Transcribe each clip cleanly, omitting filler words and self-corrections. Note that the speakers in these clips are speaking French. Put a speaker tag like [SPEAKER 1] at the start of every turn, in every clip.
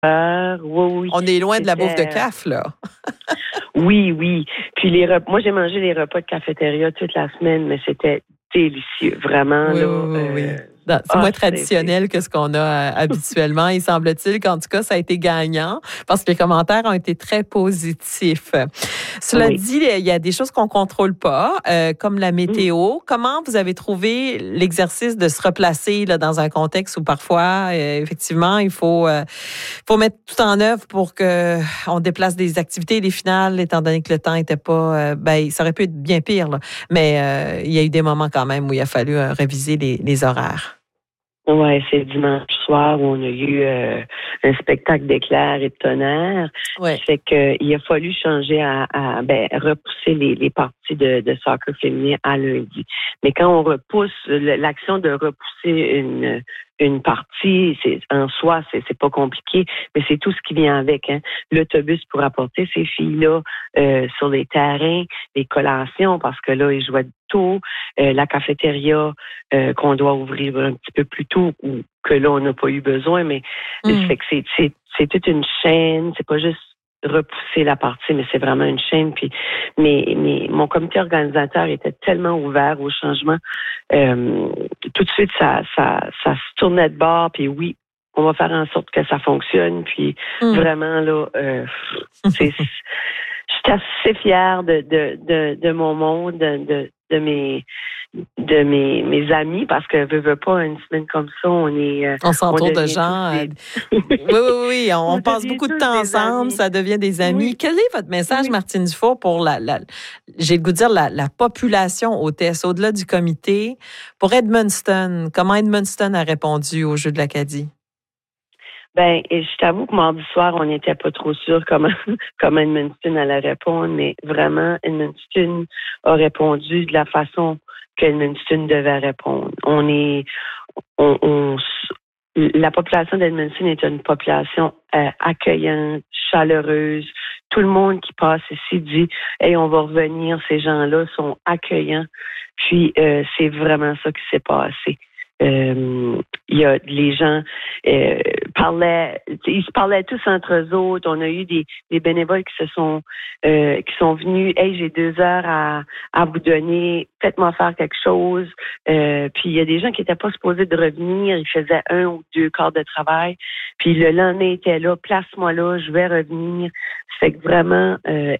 [SPEAKER 1] Oui.
[SPEAKER 2] On est loin de la bouffe de CAF, là.
[SPEAKER 1] Oui. Puis moi, j'ai mangé les repas de cafétéria toute la semaine, mais c'était délicieux, vraiment.
[SPEAKER 2] Oui. C'est moins traditionnel que ce qu'on a habituellement. Il semble-t-il qu'en tout cas, ça a été gagnant parce que les commentaires ont été très positifs. Cela dit, il y a des choses qu'on contrôle pas, comme la météo. Comment vous avez trouvé l'exercice de se replacer là, dans un contexte où parfois, effectivement, il faut mettre tout en œuvre pour qu'on déplace des activités et des finales, étant donné que le temps n'était pas... ça aurait pu être bien pire, là. Mais il y a eu des moments quand même où il a fallu réviser les horaires.
[SPEAKER 1] Oui, c'est dimanche soir où on a eu un spectacle d'éclairs et de tonnerre.
[SPEAKER 2] Ouais.
[SPEAKER 1] Ça fait qu'il a fallu changer repousser les parties de soccer féminin à lundi. Mais quand on repousse, l'action de repousser une partie, en soi, c'est pas compliqué, mais c'est tout ce qui vient avec. Hein. L'autobus pour apporter ces filles-là sur les terrains, les collations, parce que là, ils jouaient tôt, la cafétéria qu'on doit ouvrir un petit peu plus tôt, ou que là, on n'a pas eu besoin, mais ça fait que c'est toute une chaîne, c'est pas juste repousser la partie, mais c'est vraiment une chaîne. Puis, mais mon comité organisateur était tellement ouvert au changement. Tout de suite, ça se tournait de bord. Puis oui, on va faire en sorte que ça fonctionne. Puis vraiment là, j'étais assez fière de mon monde, de mes amis, parce que veux pas, une semaine comme ça,
[SPEAKER 2] on s'entoure de gens. Oui. On passe beaucoup de temps ensemble, ça devient des amis. Oui. Quel est votre message, Martine Dufour, pour j'ai le goût de dire la population hôtesse, au-delà du comité, pour Edmundston? Comment Edmundston a répondu au jeu de l'Acadie?
[SPEAKER 1] Et je t'avoue que mardi soir, on n'était pas trop sûr comment Edmundston allait répondre, mais vraiment, Edmundston a répondu de la façon qu'Edmundston devait répondre. La population d'Edmundston est une population accueillante, chaleureuse. Tout le monde qui passe ici dit « Hey, on va revenir », ces gens-là sont accueillants. Puis, c'est vraiment ça qui s'est passé. Les gens ils se parlaient tous entre eux autres. On a eu des bénévoles qui sont venus. Hey, j'ai 2 heures à vous donner. Faites-moi faire quelque chose. Puis il y a des gens qui n'étaient pas supposés de revenir. Ils faisaient 1 ou 2 quarts de travail. Puis le lendemain était là. Place-moi là. Je vais revenir. Ça fait que vraiment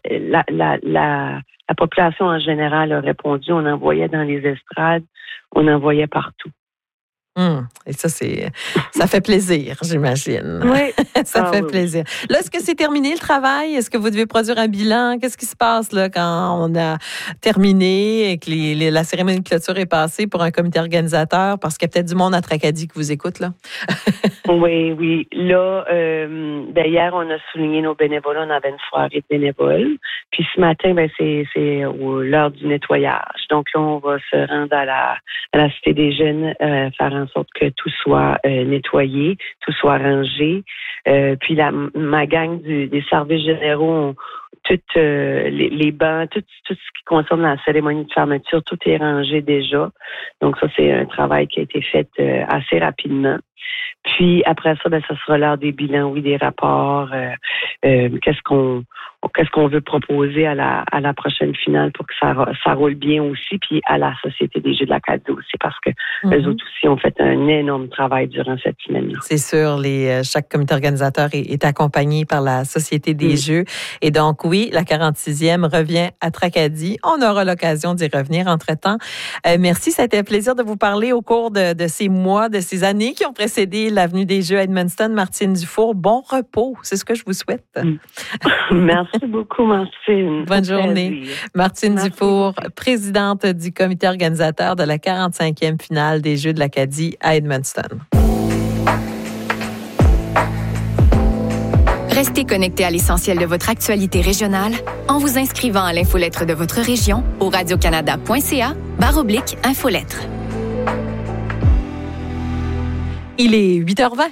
[SPEAKER 1] la population en général a répondu. On en voyait dans les estrades. On en voyait partout.
[SPEAKER 2] Et ça fait plaisir, j'imagine.
[SPEAKER 1] Oui.
[SPEAKER 2] Ça fait plaisir. Là, est-ce que c'est terminé le travail? Est-ce que vous devez produire un bilan? Qu'est-ce qui se passe là quand on a terminé et que la cérémonie de clôture est passée pour un comité organisateur? Parce qu'il y a peut-être du monde à Tracadie qui vous écoute, là.
[SPEAKER 1] Oui. Là, hier, on a souligné nos bénévoles. On avait une soirée de bénévoles. Puis ce matin, c'est l'heure du nettoyage. Donc là, on va se rendre à la Cité des Jeunes, faire en sorte que tout soit nettoyé, tout soit rangé. Puis ma gang des services généraux, toutes les bancs, tout ce qui concerne la cérémonie de fermeture, tout est rangé déjà. Donc ça, c'est un travail qui a été fait assez rapidement. Puis après ça, ça sera l'heure des bilans, des rapports. Qu'est-ce qu'on veut proposer à la prochaine finale pour que ça roule bien aussi, puis à la Société des Jeux de l'Acadie aussi, parce que eux autres aussi ont fait un énorme travail durant cette semaine-là.
[SPEAKER 2] C'est sûr, chaque comité organisateur est accompagné par la Société des Jeux. Et donc, oui, la 46e revient à Tracadie. On aura l'occasion d'y revenir entre-temps. Merci, ça a été un plaisir de vous parler au cours de ces mois, de ces années qui ont précédé l'avenue des Jeux à Edmundston. Martine Dufour, bon repos, c'est ce que je vous souhaite.
[SPEAKER 1] Merci beaucoup, Martine.
[SPEAKER 2] Bonne journée. Martine Dufour, présidente du comité organisateur de la 45e finale des Jeux de l'Acadie à Edmundston.
[SPEAKER 3] Restez connectés à l'essentiel de votre actualité régionale en vous inscrivant à l'infolettre de votre région au radiocanada.ca/infolettre.
[SPEAKER 2] Il est 8h20.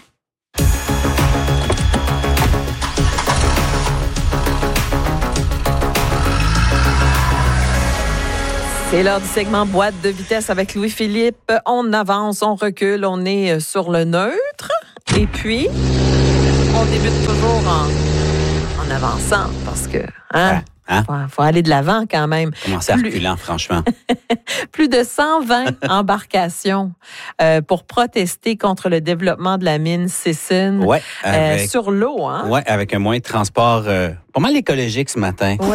[SPEAKER 2] C'est l'heure du segment boîte de vitesse avec Louis-Philippe. On avance, on recule, on est sur le neutre. Et puis... on débute toujours en avançant parce que... Faut aller de l'avant quand même.
[SPEAKER 4] Commencer à reculer, franchement.
[SPEAKER 2] Plus de 120 embarcations pour protester contre le développement de la mine Sisson sur l'eau. Hein?
[SPEAKER 4] Oui, avec un moyen de transport pas mal écologique ce matin.
[SPEAKER 2] Oui.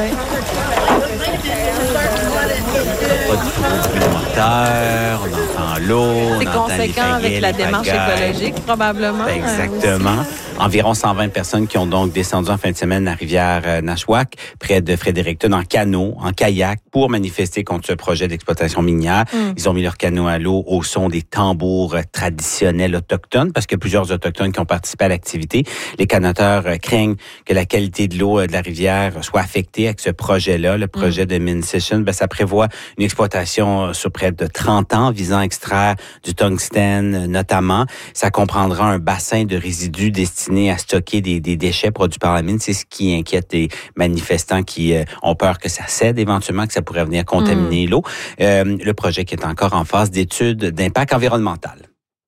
[SPEAKER 4] Pas du tout de moteur, on entend l'eau,
[SPEAKER 2] c'est
[SPEAKER 4] on entend les
[SPEAKER 2] conséquent avec la démarche écologique, probablement.
[SPEAKER 4] Exactement. Environ 120 personnes qui ont donc descendu en fin de semaine la rivière Nashwack, près de Fredericton, en canot, en kayak, pour manifester contre ce projet d'exploitation minière. Ils ont mis leur canot à l'eau au son des tambours traditionnels autochtones, parce que plusieurs autochtones qui ont participé à l'activité. Les canoteurs craignent que la qualité de l'eau de la rivière soit affectée avec ce projet-là, le projet de Mine Sisson. Ça prévoit une exploitation sur près de 30 ans visant à extraire du tungstène notamment. Ça comprendra un bassin de résidus destiné à stocker des déchets produits par la mine. C'est ce qui inquiète les manifestants qui ont peur que ça cède éventuellement, que ça pourrait venir contaminer l'eau. Le projet qui est encore en phase d'étude d'impact environnemental.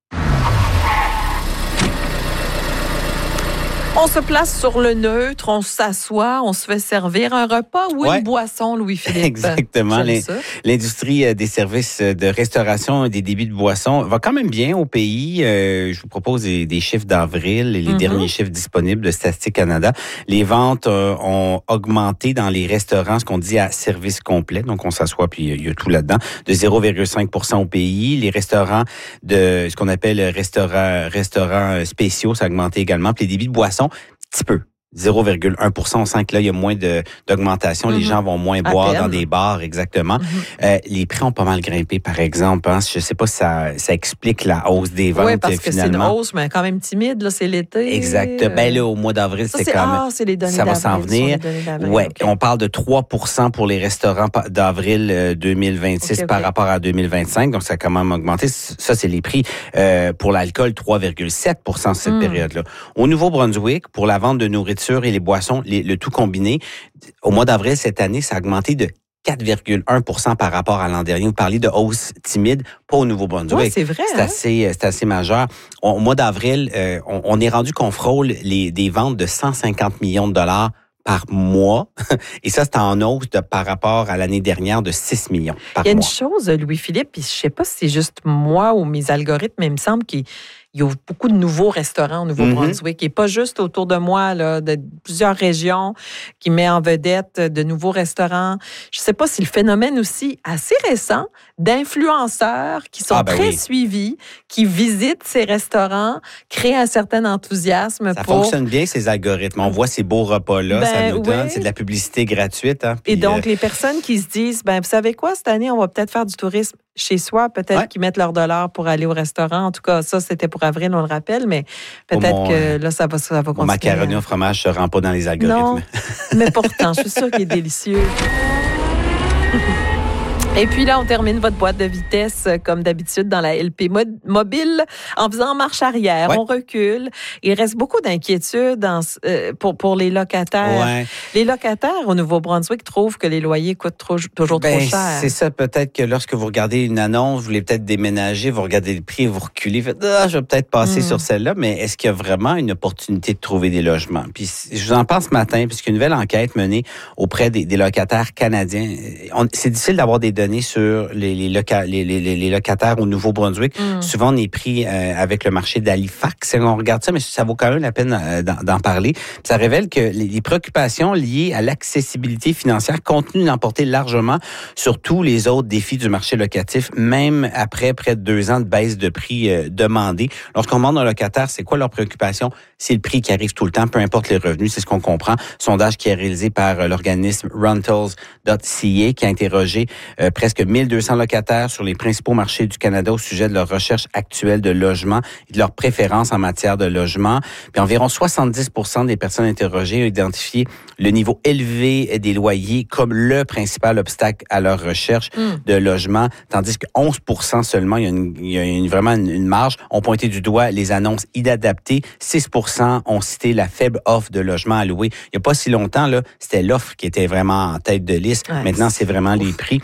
[SPEAKER 2] On se place sur le neutre, on s'assoit, on se fait servir un repas ou une boisson, Louis-Philippe.
[SPEAKER 4] Exactement. L'industrie des services de restauration et des débits de boissons va quand même bien au pays. Je vous propose des chiffres d'avril et les derniers chiffres disponibles de Statistique Canada. Les ventes ont augmenté dans les restaurants, ce qu'on dit à service complet. Donc, on s'assoit puis il y a tout là-dedans, de 0,5% au pays. Les restaurants de ce qu'on appelle restaurants spéciaux, ça a augmenté également. Puis les débits de boissons, petit peu. 0,1%. On sent que là, il y a moins d'augmentation. Les gens vont moins boire dans des bars, exactement. Les prix ont pas mal grimpé, par exemple. Hein. Je sais pas si ça explique la hausse des ventes, finalement.
[SPEAKER 2] Oui, parce que c'est une hausse, mais quand même timide. Là, c'est l'été.
[SPEAKER 4] Exact. Ben là, au mois d'avril, c'est quand même...
[SPEAKER 2] c'est les données
[SPEAKER 4] ça va s'en venir. Oui, okay. On parle de 3% pour les restaurants d'avril 2026 par rapport à 2025. Donc, ça a quand même augmenté. Ça, c'est les prix. Pour l'alcool, 3,7% cette période-là. Au Nouveau-Brunswick, pour la vente de nourriture et les boissons, le tout combiné, au mois d'avril cette année, ça a augmenté de 4,1% par rapport à l'an dernier. Vous parlez de hausse timide, pas au Nouveau-Brunswick.
[SPEAKER 2] Oui, c'est vrai.
[SPEAKER 4] C'est assez majeur. Au mois d'avril, on est rendu qu'on frôle des ventes de 150 millions de dollars par mois. Et ça, c'est en hausse par rapport à l'année dernière de 6 millions par mois.
[SPEAKER 2] Il y a une chose, Louis-Philippe, puis je sais pas si c'est juste moi ou mes algorithmes, mais il me semble qu'il y a beaucoup de nouveaux restaurants au Nouveau-Brunswick et pas juste autour de moi, là, de plusieurs régions qui met en vedette de nouveaux restaurants. Je ne sais pas si le phénomène aussi assez récent d'influenceurs qui sont très suivis, qui visitent ces restaurants, créent un certain enthousiasme.
[SPEAKER 4] Ça fonctionne bien, ces algorithmes. On voit ces beaux repas-là, ça nous donne, c'est de la publicité gratuite. Hein, puis,
[SPEAKER 2] et donc, les personnes qui se disent, vous savez quoi, cette année, on va peut-être faire du tourisme chez soi, peut-être qu'ils mettent leurs dollars pour aller au restaurant. En tout cas, ça, c'était pour avril, on le rappelle, mais peut-être que là, ça va continuer.
[SPEAKER 4] Mon macaroni au fromage ne se rend pas dans les algorithmes.
[SPEAKER 2] Non, mais pourtant, je suis sûre qu'il est délicieux. Et puis là, on termine votre boîte de vitesse comme d'habitude dans la LP mobile en faisant marche arrière. On recule. Il reste beaucoup d'inquiétudes pour les locataires. Les locataires au Nouveau-Brunswick trouvent que les loyers coûtent toujours trop cher.
[SPEAKER 4] C'est ça, peut-être que lorsque vous regardez une annonce, vous voulez peut-être déménager, vous regardez le prix, vous reculez, vous faites, je vais peut-être passer sur celle-là, mais est-ce qu'il y a vraiment une opportunité de trouver des logements? Puis je vous en parle ce matin, puisqu'une nouvelle enquête menée auprès des locataires canadiens. C'est difficile d'avoir des données sur les locataires au Nouveau-Brunswick. Souvent, on est pris avec le marché d'Halifax. On regarde ça, mais ça vaut quand même la peine d'en parler. Ça révèle que les préoccupations liées à l'accessibilité financière continuent d'emporter largement sur tous les autres défis du marché locatif, même après près de 2 ans de baisse de prix demandés. Lorsqu'on demande aux locataires, c'est quoi leur préoccupation? C'est le prix qui arrive tout le temps, peu importe les revenus, c'est ce qu'on comprend. Sondage qui est réalisé par l'organisme Rentals.ca qui a interrogé presque 1200 locataires sur les principaux marchés du Canada au sujet de leur recherche actuelle de logement et de leurs préférences en matière de logement. Puis environ 70% des personnes interrogées ont identifié le niveau élevé des loyers comme le principal obstacle à leur recherche de logement, tandis que 11% seulement, il y a vraiment une marge, ont pointé du doigt les annonces inadaptées. 6% ont cité la faible offre de logement à louer. Il n'y a pas si longtemps, là, c'était l'offre qui était vraiment en tête de liste. Maintenant, c'est vraiment les prix. Puis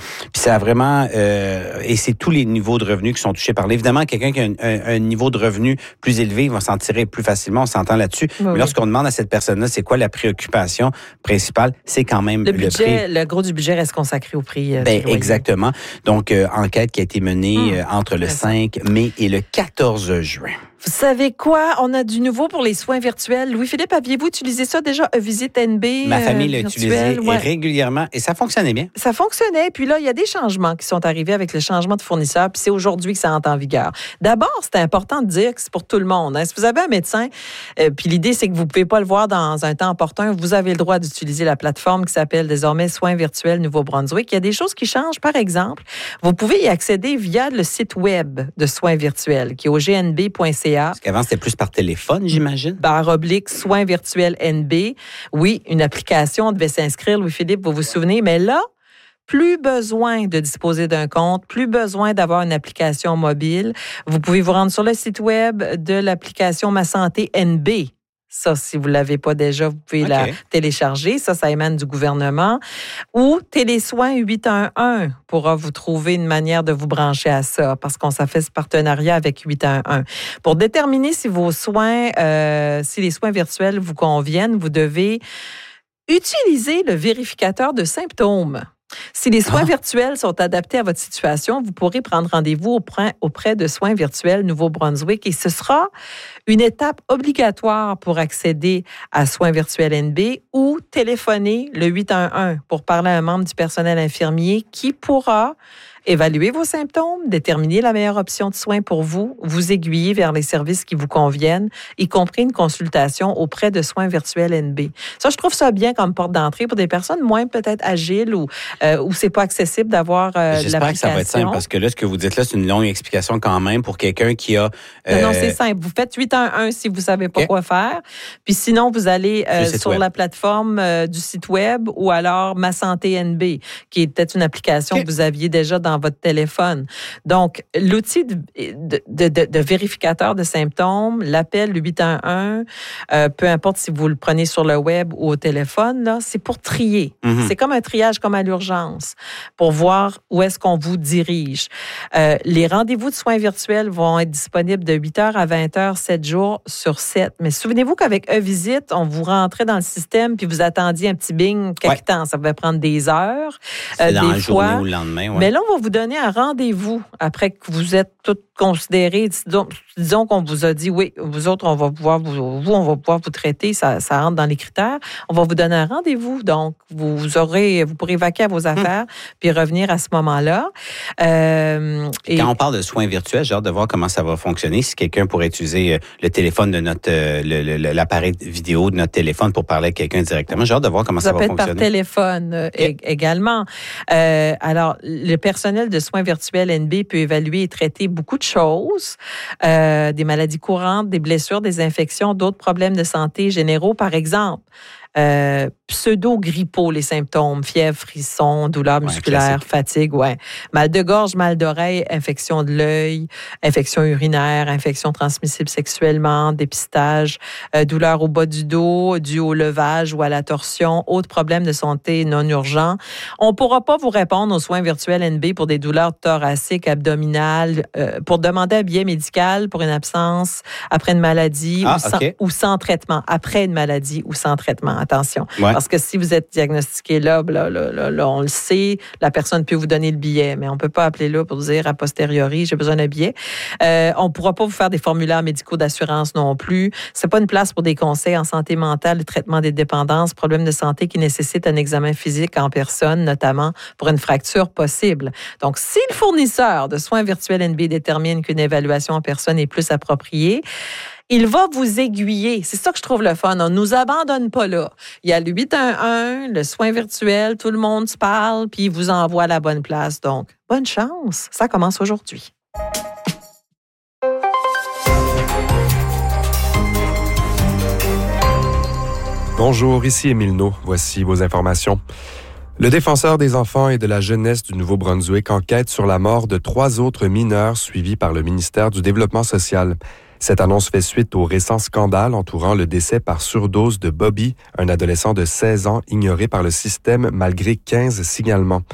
[SPEAKER 4] ça a vraiment... et c'est tous les niveaux de revenus qui sont touchés par là. Évidemment, quelqu'un qui a un niveau de revenu plus élevé, il va s'en tirer plus facilement, on s'entend là-dessus. Oui, mais lorsqu'on demande à cette personne-là, c'est quoi la préoccupation principale, c'est quand même le prix.
[SPEAKER 2] Le gros du budget reste consacré au prix.
[SPEAKER 4] Exactement. Donc, enquête qui a été menée entre le 5 mai et le 14 juin.
[SPEAKER 2] Vous savez quoi? On a du nouveau pour les soins virtuels. Louis-Philippe, aviez-vous utilisé ça déjà, Visite NB?
[SPEAKER 4] Ma famille l'a utilisé régulièrement et ça fonctionnait bien.
[SPEAKER 2] Ça fonctionnait. Puis là, il y a des changements qui sont arrivés avec le changement de fournisseur. Puis c'est aujourd'hui que ça entre en vigueur. D'abord, c'est important de dire que c'est pour tout le monde. Si vous avez un médecin, puis l'idée, c'est que vous ne pouvez pas le voir dans un temps opportun, vous avez le droit d'utiliser la plateforme qui s'appelle désormais Soins virtuels Nouveau-Brunswick. Il y a des choses qui changent. Par exemple, vous pouvez y accéder via le site web de Soins virtuels qui est au gnb.ca.
[SPEAKER 4] Parce qu'avant, c'était plus par téléphone, j'imagine.
[SPEAKER 2] / soins virtuels NB. Oui, une application, on devait s'inscrire, Louis-Philippe, vous vous souvenez, mais là, plus besoin de disposer d'un compte, plus besoin d'avoir une application mobile. Vous pouvez vous rendre sur le site web de l'application Ma Santé NB. Ça, si vous ne l'avez pas déjà, vous pouvez la télécharger. Ça émane du gouvernement. Ou Télésoins 811 pourra vous trouver une manière de vous brancher à ça parce qu'on s'est fait ce partenariat avec 811. Pour déterminer si vos soins, si les soins virtuels vous conviennent, vous devez utiliser le vérificateur de symptômes. Si les soins virtuels sont adaptés à votre situation, vous pourrez prendre rendez-vous auprès de Soins virtuels Nouveau-Brunswick et ce sera une étape obligatoire pour accéder à Soins virtuels NB ou téléphoner le 811 pour parler à un membre du personnel infirmier qui pourra évaluer vos symptômes, déterminer la meilleure option de soins pour vous, vous aiguiller vers les services qui vous conviennent, y compris une consultation auprès de Soins virtuels NB. Ça, je trouve ça bien comme porte d'entrée pour des personnes moins peut-être agiles ou c'est pas accessible d'avoir l'application.
[SPEAKER 4] J'espère que ça va être simple parce que là, ce que vous dites là, c'est une longue explication quand même pour quelqu'un qui a...
[SPEAKER 2] Non, c'est simple. Vous faites 811 si vous savez pas quoi faire. Puis sinon, vous allez sur la plateforme du site web ou alors Ma Santé NB, qui est peut-être une application que vous aviez déjà dans votre téléphone. Donc, l'outil de vérificateur de symptômes, l'appel 811, peu importe si vous le prenez sur le web ou au téléphone, là, c'est pour trier. Mm-hmm. C'est comme un triage comme à l'urgence pour voir où est-ce qu'on vous dirige. Les rendez-vous de soins virtuels vont être disponibles de 8h à 20h, 7 jours sur 7. Mais souvenez-vous qu'avec Visite, on vous rentrait dans le système puis vous attendiez un petit bing quelque temps. Ça pouvait prendre des heures.
[SPEAKER 4] C'est dans la journée ou le lendemain. Ouais.
[SPEAKER 2] Mais là, on va vous donner un rendez-vous après que vous êtes toutes considérées. Disons qu'on vous a dit, oui, vous autres, on va pouvoir vous traiter, ça rentre dans les critères. On va vous donner un rendez-vous. Donc, vous pourrez vaquer à vos affaires puis revenir à ce moment-là.
[SPEAKER 4] Quand on parle de soins virtuels, j'ai hâte de voir comment ça va fonctionner. Si quelqu'un pourrait utiliser le téléphone de notre l'appareil vidéo de notre téléphone pour parler à quelqu'un directement, j'ai hâte de voir comment ça va fonctionner.
[SPEAKER 2] Ça peut être par téléphone également. Alors, le personnel de soins virtuels NB peut évaluer et traiter beaucoup de choses, des maladies courantes, des blessures, des infections, d'autres problèmes de santé généraux, par exemple. Pseudo-grippaux, les symptômes, fièvre, frisson, douleurs musculaires, fatigue, mal de gorge, mal d'oreille, infection de l'œil, infection urinaire, infection transmissible sexuellement, dépistage, douleurs au bas du dos, dû au levage ou à la torsion, autres problèmes de santé non urgents. On ne pourra pas vous répondre aux soins virtuels NB pour des douleurs thoraciques, abdominales, pour demander un billet médical pour une absence après une maladie ou sans traitement, après une maladie ou sans traitement. Attention. Parce que si vous êtes diagnostiqué là, on le sait, la personne peut vous donner le billet, mais on ne peut pas appeler là pour dire a posteriori, j'ai besoin d'un billet. On ne pourra pas vous faire des formulaires médicaux d'assurance non plus. Ce n'est pas une place pour des conseils en santé mentale, le traitement des dépendances, problèmes de santé qui nécessitent un examen physique en personne, notamment pour une fracture possible. Donc, si le fournisseur de soins virtuels NB détermine qu'une évaluation en personne est plus appropriée, il va vous aiguiller. C'est ça que je trouve le fun. On ne nous abandonne pas là. Il y a le 811, le soin virtuel, tout le monde se parle, puis il vous envoie à la bonne place. Donc, bonne chance. Ça commence aujourd'hui.
[SPEAKER 5] Bonjour, ici Émile Naud. Voici vos informations. Le défenseur des enfants et de la jeunesse du Nouveau-Brunswick enquête sur la mort de 3 autres mineurs suivis par le ministère du Développement social. Cette annonce fait suite au récent scandale entourant le décès par surdose de Bobby, un adolescent de 16 ans ignoré par le système malgré 15 signalements.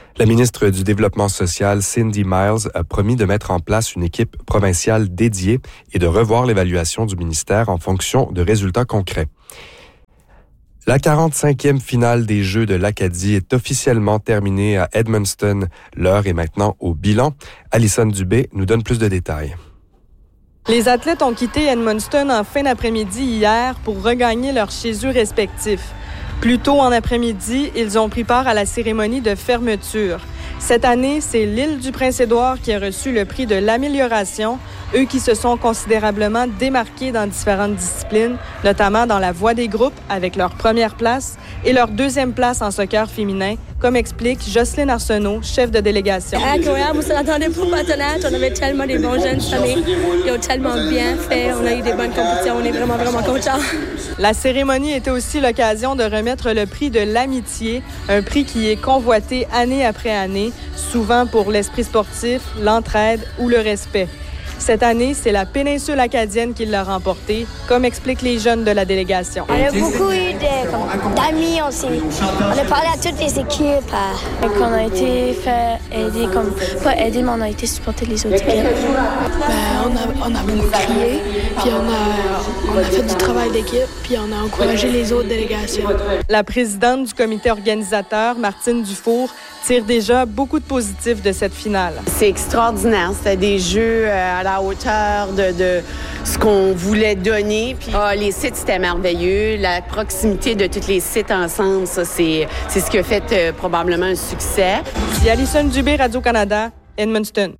[SPEAKER 5] La ministre du Développement social, Cindy Miles, a promis de mettre en place une équipe provinciale dédiée et de revoir l'évaluation du ministère en fonction de résultats concrets. La 45e finale des Jeux de l'Acadie est officiellement terminée à Edmundston. L'heure est maintenant au bilan. Alison Dubé nous donne plus de détails.
[SPEAKER 6] Les athlètes ont quitté Edmundston en fin d'après-midi hier pour regagner leurs chez-eux respectifs. Plus tôt en après-midi, ils ont pris part à la cérémonie de fermeture. Cette année, c'est l'île du Prince-Édouard qui a reçu le prix de l'amélioration, eux qui se sont considérablement démarqués dans différentes disciplines, notamment dans la voie des groupes avec leur première place et leur deuxième place en soccer féminin, comme explique Jocelyne Arsenault, chef de délégation.
[SPEAKER 7] Incroyable, on s'attendait pour patinage, on avait tellement des bons jeunes cette année, ils ont tellement bien fait, on a eu des bonnes compétitions, on est vraiment, vraiment contents.
[SPEAKER 6] La cérémonie était aussi l'occasion de remettre le prix de l'amitié, un prix qui est convoité année après année, souvent pour l'esprit sportif, l'entraide ou le respect. Cette année, c'est la péninsule acadienne qui l'a remporté, comme expliquent les jeunes de la délégation.
[SPEAKER 7] On a beaucoup eu d'amis, on a parlé à toutes les équipes.
[SPEAKER 8] On a été fait aider, pas aider, mais on a été supporter les autres équipes.
[SPEAKER 9] On a beaucoup crié, puis on a fait du travail d'équipe, puis on a encouragé les autres délégations.
[SPEAKER 6] La présidente du comité organisateur, Martine Dufour, tire déjà beaucoup de positifs de cette finale.
[SPEAKER 10] C'est extraordinaire. C'était des jeux à la hauteur de ce qu'on voulait donner. Puis, les sites, c'était merveilleux. La proximité de tous les sites ensemble, ça, c'est ce qui a fait probablement un succès.
[SPEAKER 6] C'est Alison Dubé, Radio-Canada, Edmundston.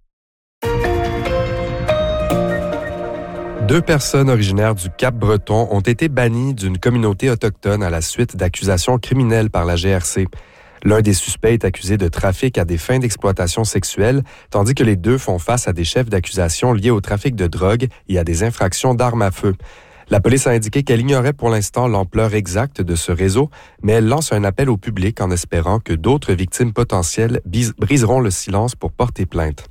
[SPEAKER 5] 2 personnes originaires du Cap-Breton ont été bannies d'une communauté autochtone à la suite d'accusations criminelles par la GRC. L'un des suspects est accusé de trafic à des fins d'exploitation sexuelle, tandis que les 2 font face à des chefs d'accusation liés au trafic de drogue et à des infractions d'armes à feu. La police a indiqué qu'elle ignorait pour l'instant l'ampleur exacte de ce réseau, mais elle lance un appel au public en espérant que d'autres victimes potentielles briseront le silence pour porter plainte.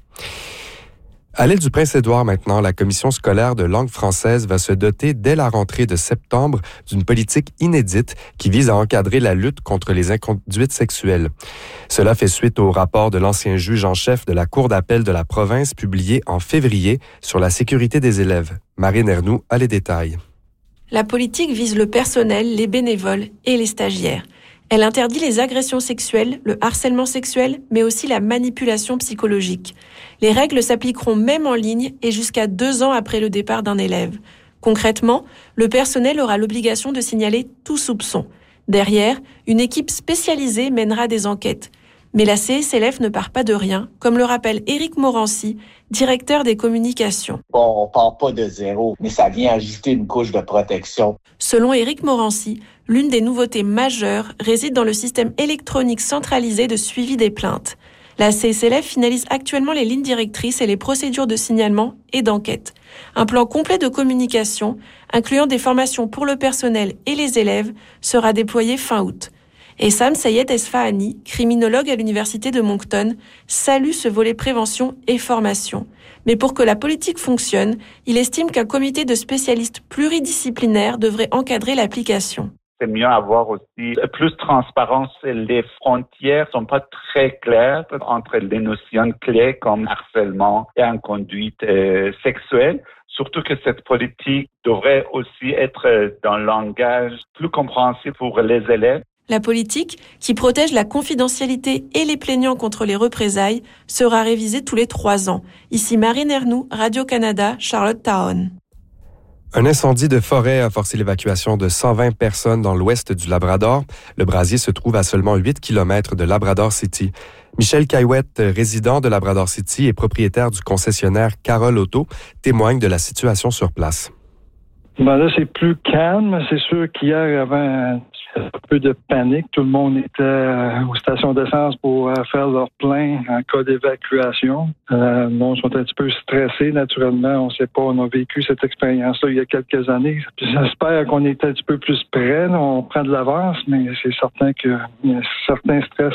[SPEAKER 5] À l'île du Prince-Édouard maintenant, la commission scolaire de langue française va se doter dès la rentrée de septembre d'une politique inédite qui vise à encadrer la lutte contre les inconduites sexuelles. Cela fait suite au rapport de l'ancien juge en chef de la Cour d'appel de la province publié en février sur la sécurité des élèves. Marine Ernoux a les détails.
[SPEAKER 11] La politique vise le personnel, les bénévoles et les stagiaires. Elle interdit les agressions sexuelles, le harcèlement sexuel, mais aussi la manipulation psychologique. Les règles s'appliqueront même en ligne et jusqu'à 2 ans après le départ d'un élève. Concrètement, le personnel aura l'obligation de signaler tout soupçon. Derrière, une équipe spécialisée mènera des enquêtes. Mais la CSLF ne part pas de rien, comme le rappelle Éric Morancy, directeur des communications.
[SPEAKER 12] On ne part pas de zéro, mais ça vient ajouter une couche de protection.
[SPEAKER 11] Selon Éric Morancy, l'une des nouveautés majeures réside dans le système électronique centralisé de suivi des plaintes. La CSLF finalise actuellement les lignes directrices et les procédures de signalement et d'enquête. Un plan complet de communication, incluant des formations pour le personnel et les élèves, sera déployé fin août. Et Sam Sayed Esfahani, criminologue à l'Université de Moncton, salue ce volet prévention et formation. Mais pour que la politique fonctionne, il estime qu'un comité de spécialistes pluridisciplinaires devrait encadrer l'application.
[SPEAKER 13] C'est mieux avoir aussi plus de transparence. Les frontières sont pas très claires entre les notions clés comme harcèlement et inconduite sexuelle. Surtout que cette politique devrait aussi être dans un langage plus compréhensible pour les élèves.
[SPEAKER 11] La politique, qui protège la confidentialité et les plaignants contre les représailles, sera révisée tous les 3 ans. Ici Marine Ernoux, Radio-Canada, Charlottetown.
[SPEAKER 5] Un incendie de forêt a forcé l'évacuation de 120 personnes dans l'ouest du Labrador. Le brasier se trouve à seulement 8 km de Labrador City. Michel Caillouette, résident de Labrador City et propriétaire du concessionnaire Carole Auto, témoigne de la situation sur place.
[SPEAKER 14] Là, c'est plus calme. C'est sûr qu'hier, il y avait un peu de panique. Tout le monde était aux stations d'essence pour faire leur plein en cas d'évacuation. Le monde sont un petit peu stressés, naturellement. On ne sait pas, on a vécu cette expérience-là il y a quelques années. Puis j'espère qu'on est un petit peu plus près. On prend de l'avance, mais c'est certain qu'il y a certains stress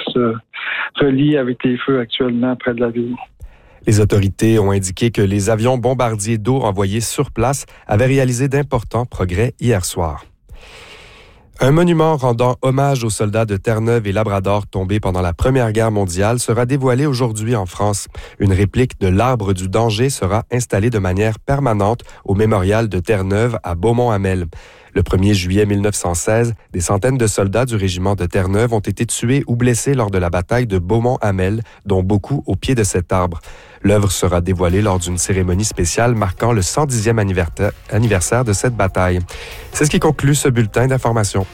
[SPEAKER 14] reliés avec les feux actuellement près de la ville.
[SPEAKER 5] Les autorités ont indiqué que les avions bombardiers d'eau envoyés sur place avaient réalisé d'importants progrès hier soir. Un monument rendant hommage aux soldats de Terre-Neuve et Labrador tombés pendant la Première Guerre mondiale sera dévoilé aujourd'hui en France. Une réplique de l'Arbre du danger sera installée de manière permanente au mémorial de Terre-Neuve à Beaumont-Hamel. Le 1er juillet 1916, des centaines de soldats du régiment de Terre-Neuve ont été tués ou blessés lors de la bataille de Beaumont-Hamel, dont beaucoup au pied de cet arbre. L'œuvre sera dévoilée lors d'une cérémonie spéciale marquant le 110e anniversaire de cette bataille. C'est ce qui conclut ce bulletin d'information.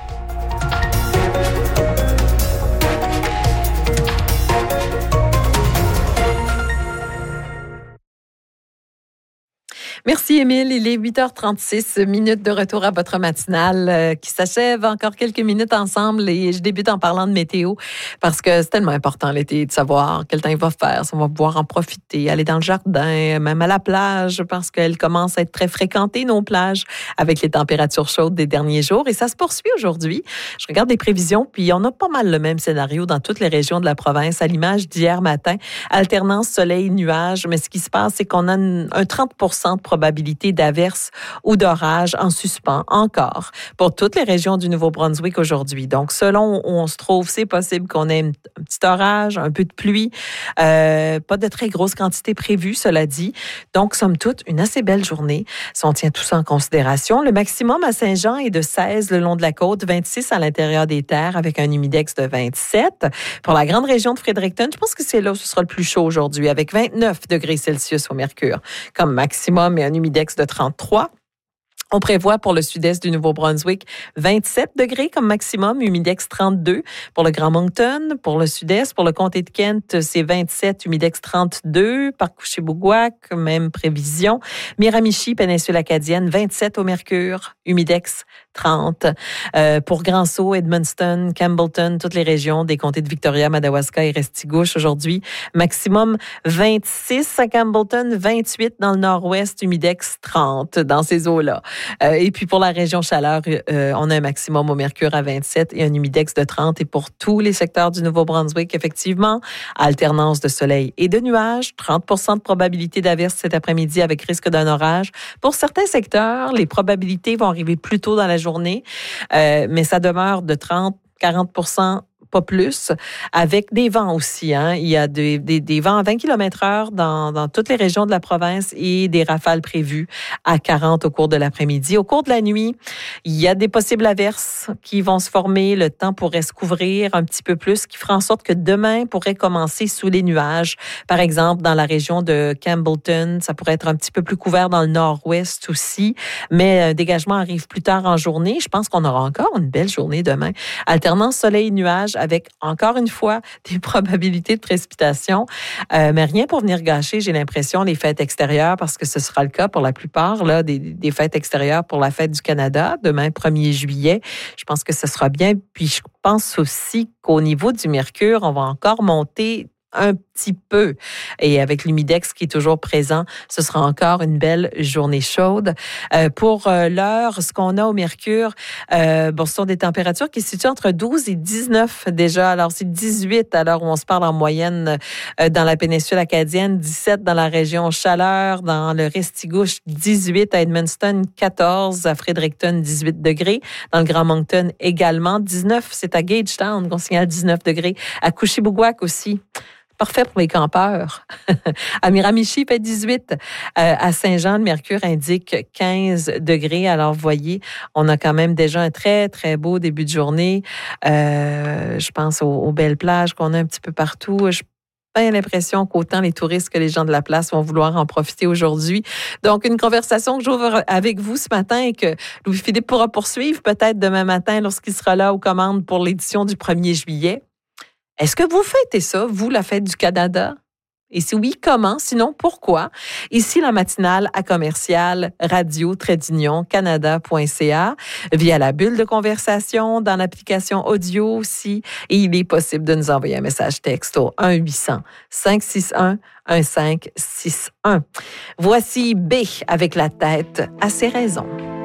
[SPEAKER 2] Merci, Émile. Il est 8h36, minutes de retour à votre matinale qui s'achève. Encore quelques minutes ensemble et je débute en parlant de météo parce que c'est tellement important l'été de savoir quel temps il va faire, si on va pouvoir en profiter, aller dans le jardin, même à la plage parce qu'elle commence à être très fréquentée, nos plages, avec les températures chaudes des derniers jours et ça se poursuit aujourd'hui. Je regarde les prévisions puis on a pas mal le même scénario dans toutes les régions de la province à l'image d'hier matin. Alternance soleil-nuages, mais ce qui se passe, c'est qu'on a un 30% de probabilité d'averses ou d'orages en suspens encore pour toutes les régions du Nouveau-Brunswick aujourd'hui. Donc, selon où on se trouve, c'est possible qu'on ait un petit orage, un peu de pluie, pas de très grosse quantité prévue, cela dit. Donc, somme toute, une assez belle journée si on tient tout ça en considération. Le maximum à Saint-Jean est de 16 le long de la côte, 26 à l'intérieur des terres avec un humidex de 27. Pour la grande région de Fredericton, je pense que c'est là où ce sera le plus chaud aujourd'hui avec 29 degrés Celsius au mercure comme maximum et un humidex de 33. On prévoit pour le sud-est du Nouveau-Brunswick 27 degrés comme maximum, humidex 32 pour le Grand Moncton. Pour le sud-est, pour le comté de Kent, c'est 27, humidex 32. Par Couché-Bougouac, même prévision. Miramichi, péninsule acadienne, 27 au mercure, humidex 30. Pour Grand-Sault, Edmundston, Campbellton, toutes les régions des comtés de Victoria, Madawaska et Restigouche aujourd'hui, maximum 26 à Campbellton, 28 dans le nord-ouest, humidex 30 dans ces eaux-là. Et puis pour la région chaleur, on a un maximum au mercure à 27 et un humidex de 30. Et pour tous les secteurs du Nouveau-Brunswick, effectivement, alternance de soleil et de nuages, 30% de probabilité d'averse cet après-midi avec risque d'un orage. Pour certains secteurs, les probabilités vont arriver plus tôt dans la journée, mais ça demeure de 30-40%. Pas plus, avec des vents aussi. Hein. Il y a des vents à 20 km/h dans toutes les régions de la province et des rafales prévues à 40 au cours de l'après-midi. Au cours de la nuit, il y a des possibles averses qui vont se former. Le temps pourrait se couvrir un petit peu plus, ce qui fera en sorte que demain pourrait commencer sous les nuages. Par exemple, dans la région de Campbellton, ça pourrait être un petit peu plus couvert dans le nord-ouest aussi, mais un dégagement arrive plus tard en journée. Je pense qu'on aura encore une belle journée demain. Alternance soleil-nuages avec, encore une fois, des probabilités de précipitation. Mais rien pour venir gâcher, j'ai l'impression, les fêtes extérieures, parce que ce sera le cas pour la plupart là, des fêtes extérieures pour la fête du Canada, demain 1er juillet. Je pense que ce sera bien. Puis je pense aussi qu'au niveau du mercure, on va encore monter un petit peu. Et avec l'humidex qui est toujours présent, ce sera encore une belle journée chaude. Pour l'heure, ce qu'on a au mercure, ce sont des températures qui se situent entre 12 et 19 déjà. Alors, c'est 18 à l'heure où on se parle en moyenne dans la péninsule acadienne, 17 dans la région chaleur, dans le Restigouche, 18 à Edmundston, 14 à Fredericton, 18 degrés. Dans le Grand Moncton également, 19, c'est à Gagetown qu'on signale 19 degrés. À Couché-Bougouac aussi. Parfait pour les campeurs. À Miramichi, fait 18. À Saint-Jean, le mercure indique 15 degrés. Alors, vous voyez, on a quand même déjà un très, très beau début de journée. Je pense aux belles plages qu'on a un petit peu partout. J'ai bien l'impression qu'autant les touristes que les gens de la place vont vouloir en profiter aujourd'hui. Donc, une conversation que j'ouvre avec vous ce matin et que Louis-Philippe pourra poursuivre peut-être demain matin lorsqu'il sera là aux commandes pour l'édition du 1er juillet. Est-ce que vous fêtez ça, vous, la fête du Canada? Et si oui, comment? Sinon, pourquoi? Ici, la matinale à commercial radio-canada.ca via la bulle de conversation, dans l'application audio aussi. Et il est possible de nous envoyer un message texte au 1-800-561-1561. Voici B avec la tête à ses raisons.